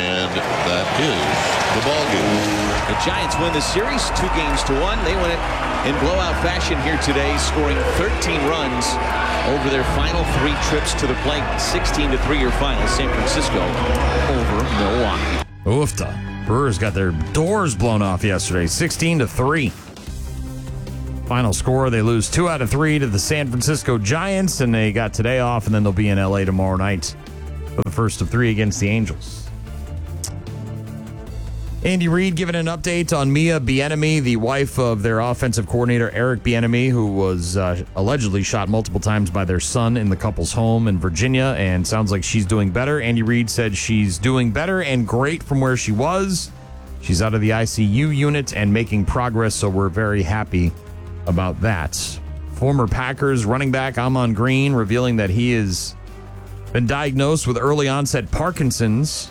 And that is the ball game. The Giants win the series 2-1. They win it in blowout fashion here today, scoring 13 runs over their final 3 trips to the plate. 16-3 your final. San Francisco over Milwaukee. Oofta. Brewers got their doors blown off yesterday, 16-3. Final score, they lose 2 out of 3 to the San Francisco Giants, and they got today off, and then they'll be in L.A. tomorrow night for the first of 3 against the Angels. Andy Reid giving an update on Mia Bieniemy, the wife of their offensive coordinator Eric Bieniemy, who was allegedly shot multiple times by their son in the couple's home in Virginia, and sounds like she's doing better. Andy Reid said she's doing better and great from where she was. She's out of the ICU unit and making progress, so we're very happy about that. Former Packers running back Amon Green revealing that he has been diagnosed with early onset Parkinson's.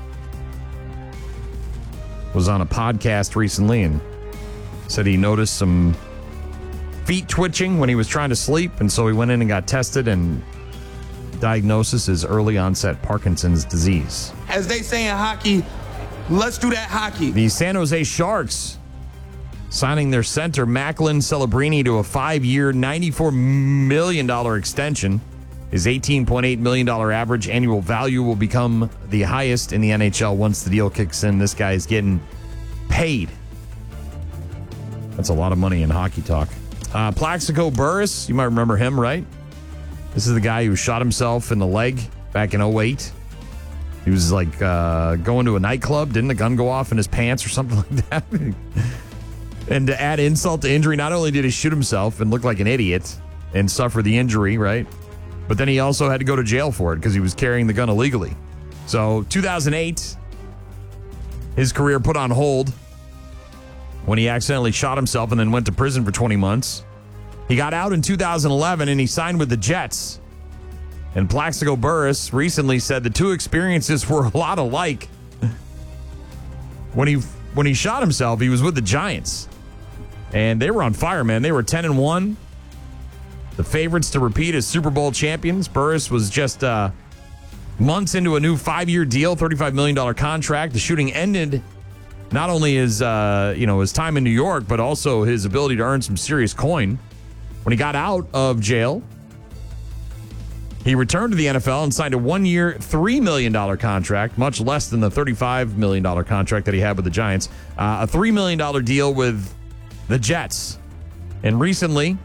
Was on a podcast recently and said he noticed some feet twitching when he was trying to sleep, and so he went in and got tested, and diagnosis is early onset Parkinson's disease. As they say in hockey, let's do that hockey. The San Jose Sharks signing their center Macklin Celebrini to a 5-year, $94 million extension. His $18.8 million average annual value will become the highest in the NHL once the deal kicks in. This guy is getting paid. That's a lot of money in hockey talk. Plaxico Burress, you might remember him, right? This is the guy who shot himself in the leg back in 2008. He was like going to a nightclub. Didn't the gun go off in his pants or something like that? And to add insult to injury, not only did he shoot himself and look like an idiot and suffer the injury, right? But then he also had to go to jail for it because he was carrying the gun illegally. So 2008, his career put on hold when he accidentally shot himself and then went to prison for 20 months. He got out in 2011 and he signed with the Jets. And Plaxico Burress recently said the two experiences were a lot alike. When he shot himself, he was with the Giants. And they were on fire, man. They were 10-1. The favorites to repeat as Super Bowl champions. Burress was just months into a new 5-year deal, $35 million contract. The shooting ended not only his time in New York, but also his ability to earn some serious coin. When he got out of jail, he returned to the NFL and signed a 1-year, $3 million contract, much less than the $35 million contract that he had with the Giants. A $3 million deal with the Jets. And recently,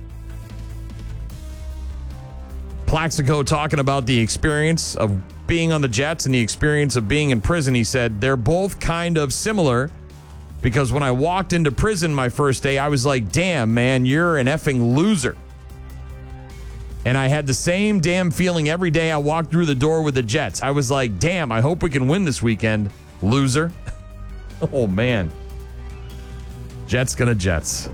Plaxico talking about the experience of being on the Jets and the experience of being in prison. He said, they're both kind of similar because when I walked into prison my first day, I was like, damn, man, you're an effing loser. And I had the same damn feeling every day I walked through the door with the Jets. I was like, damn, I hope we can win this weekend, loser. Oh, man. Jets gonna Jets.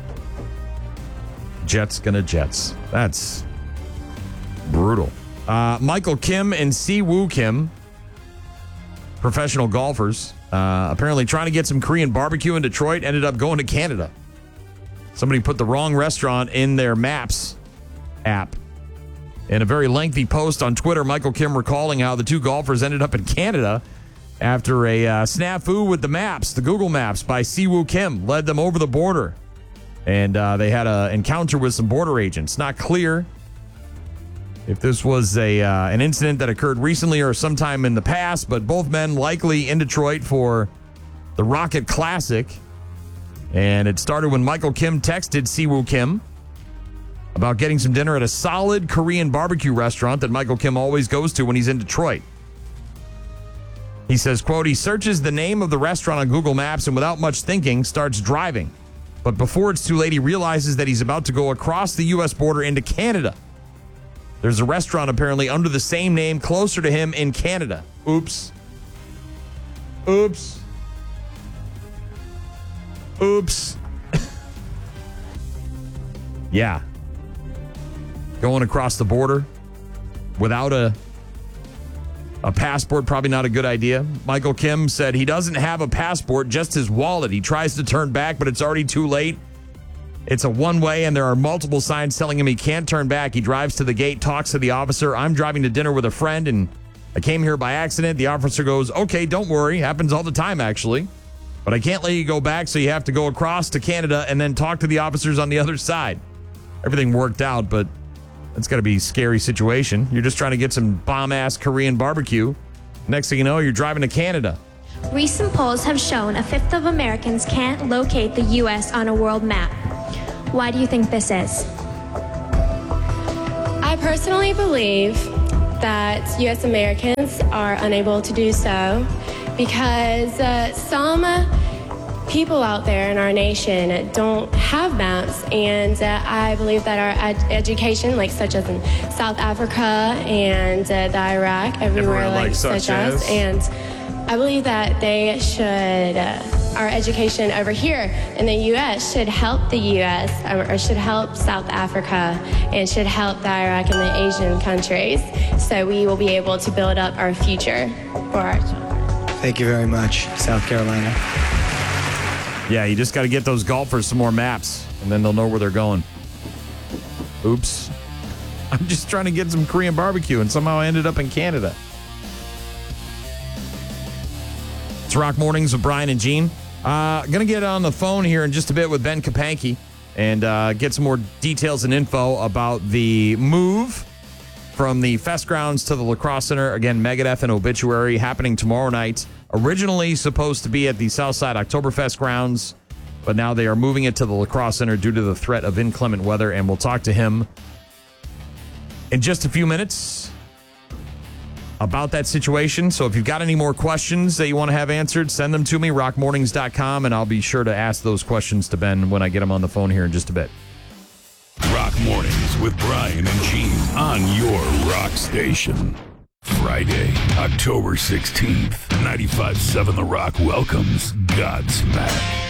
Jets gonna Jets. That's brutal. Michael Kim and Si-Woo Kim, professional golfers, apparently trying to get some Korean barbecue in Detroit, ended up going to Canada. Somebody put the wrong restaurant in their Maps app. In a very lengthy post on Twitter, Michael Kim recalling how the two golfers ended up in Canada after a snafu with the maps. The Google Maps by Si-Woo Kim led them over the border. And they had an encounter with some border agents. Not clear if this was an incident that occurred recently or sometime in the past, but both men likely in Detroit for the Rocket Classic. And it started when Michael Kim texted Si-Woo Kim about getting some dinner at a solid Korean barbecue restaurant that Michael Kim always goes to when he's in Detroit. He says, quote, he searches the name of the restaurant on Google Maps and without much thinking starts driving. But before it's too late, he realizes that he's about to go across the U.S. border into Canada. There's a restaurant apparently under the same name closer to him in Canada. Oops. Oops. Oops. Yeah. Going across the border without a passport, probably not a good idea. Michael Kim said he doesn't have a passport, just his wallet. He tries to turn back, but it's already too late. It's a one-way, and there are multiple signs telling him he can't turn back. He drives to the gate, talks to the officer. I'm driving to dinner with a friend, and I came here by accident. The officer goes, okay, don't worry. Happens all the time, actually. But I can't let you go back, so you have to go across to Canada and then talk to the officers on the other side. Everything worked out, but that's got to be a scary situation. You're just trying to get some bomb-ass Korean barbecue. Next thing you know, you're driving to Canada. Recent polls have shown a fifth of Americans can't locate the U.S. on a world map. Why do you think this is? I personally believe that U.S. Americans are unable to do so because some people out there in our nation don't have maps, and I believe that our education, like such as in South Africa and the Iraq, everywhere like such as, and I believe that they should, our education over here in the U.S. should help the U.S. or should help South Africa and should help the Iraq and the Asian countries, so we will be able to build up our future for our children. Thank you very much, South Carolina. Yeah, you just got to get those golfers some more maps, and then they'll know where they're going. Oops. I'm just trying to get some Korean barbecue, and somehow I ended up in Canada. It's Rock Mornings with Brian and Gene. Going to get on the phone here in just a bit with Ben Kapanke and get some more details and info about the move from the Fest grounds to the Lacrosse Center. Again, Megadeth and Obituary happening tomorrow night. Originally supposed to be at the Southside Oktoberfest grounds, but now they are moving it to the Lacrosse Center due to the threat of inclement weather, and we'll talk to him in just a few minutes about that situation. So if you've got any more questions that you want to have answered, send them to me, rockmornings.com, and I'll be sure to ask those questions to Ben when I get him on the phone here in just a bit. Rock Mornings with Brian and Gene on your rock station. Friday, October 16th, 95.7 The Rock welcomes Godsmack.